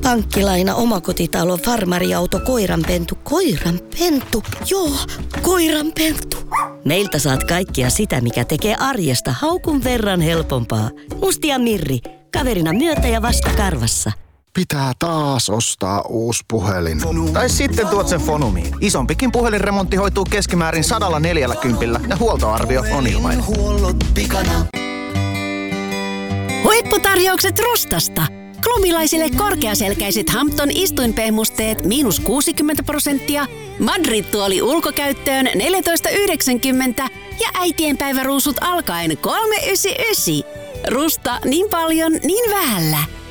Pankkilaina, omakotitalo, farmariauto, koiranpentu. Koiranpentu? Joo, koiranpentu. Meiltä saat kaikkea sitä, mikä tekee arjesta haukun verran helpompaa. Musti ja Mirri, kaverina myötä ja vastakarvassa. Pitää taas ostaa uusi puhelin. Tai sitten tuot sen Fonumiin. Isompikin puhelinremontti hoituu keskimäärin 140 ja huoltoarvio on ilmainen. Huipputarjoukset Rustasta. Klubilaisille korkeaselkäiset Hampton istuinpehmusteet -60%, Madrid-tuoli ulkokäyttöön 14,90 ja äitienpäiväruusut alkaen 3,99. Rusta, niin paljon, niin vähällä.